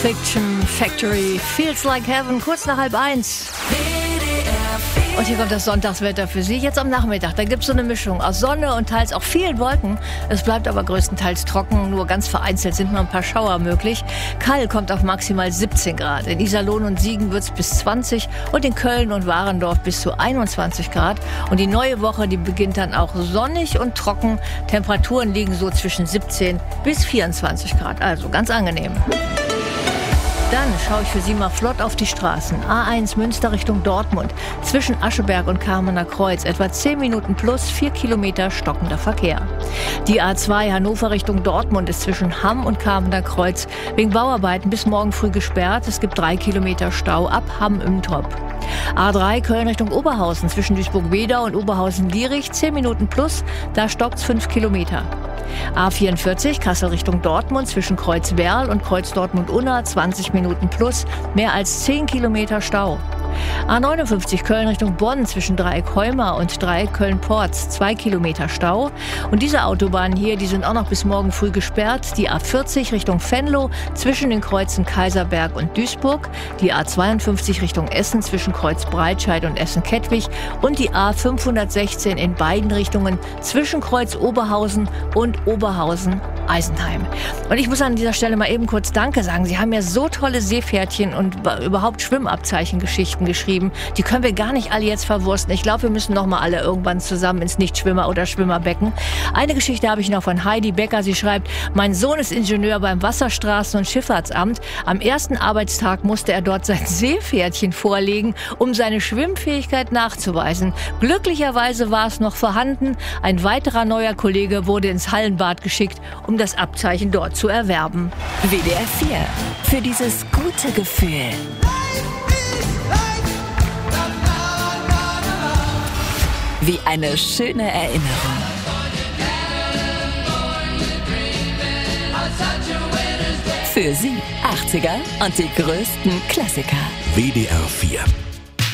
Fiction Factory, Feels Like Heaven, kurz nach 12:30. Und hier kommt das Sonntagswetter für Sie. Jetzt am Nachmittag, da gibt es so eine Mischung aus Sonne und teils auch vielen Wolken. Es bleibt aber größtenteils trocken, nur ganz vereinzelt sind noch ein paar Schauer möglich. Kall kommt auf maximal 17 Grad. In Iserlohn und Siegen wird es bis 20 und in Köln und Warendorf bis zu 21 Grad. Und die neue Woche, die beginnt dann auch sonnig und trocken. Temperaturen liegen so zwischen 17 bis 24 Grad, also ganz angenehm. Dann schaue ich für Sie mal flott auf die Straßen. A1 Münster Richtung Dortmund. Zwischen Ascheberg und Kamener Kreuz etwa 10 Minuten plus 4 Kilometer stockender Verkehr. Die A2 Hannover Richtung Dortmund ist zwischen Hamm und Kamener Kreuz wegen Bauarbeiten bis morgen früh gesperrt. Es gibt 3 Kilometer Stau ab Hamm-Imtrop. A3 Köln Richtung Oberhausen zwischen Duisburg-Wedau und Oberhausen-Lierich 10 Minuten plus, da stockt's 5 Kilometer. A44 Kassel Richtung Dortmund zwischen Kreuz-Werl und Kreuz-Dortmund-Unna 20 Minuten plus, mehr als 10 Kilometer Stau. A59 Köln Richtung Bonn zwischen Dreieck Heuma und Dreieck Köln-Porz 2 Kilometer Stau. Und diese Autobahnen hier, die sind auch noch bis morgen früh gesperrt. Die A40 Richtung Venlo zwischen den Kreuzen Kaiserberg und Duisburg. Die A52 Richtung Essen zwischen Kreuz Breitscheid und Essen-Kettwig. Und die A516 in beiden Richtungen zwischen Kreuz Oberhausen und Oberhausen-Eisenheim. Und ich muss an dieser Stelle mal eben kurz Danke sagen. Sie haben mir so tolle Seepferdchen und überhaupt Schwimmabzeichengeschichten geschrieben. Die können wir gar nicht alle jetzt verwursten. Ich glaube, wir müssen noch mal alle irgendwann zusammen ins Nichtschwimmer- oder Schwimmerbecken. Eine Geschichte habe ich noch von Heidi Becker. Sie schreibt, mein Sohn ist Ingenieur beim Wasserstraßen- und Schifffahrtsamt. Am ersten Arbeitstag musste er dort sein Seepferdchen vorlegen, um seine Schwimmfähigkeit nachzuweisen. Glücklicherweise war es noch vorhanden. Ein weiterer neuer Kollege wurde ins Hallenbad geschickt, um das Abzeichen dort zu erwerben. WDR 4. Für dieses gute Gefühl. Wie eine schöne Erinnerung. Für Sie 80er und die größten Klassiker. WDR 4.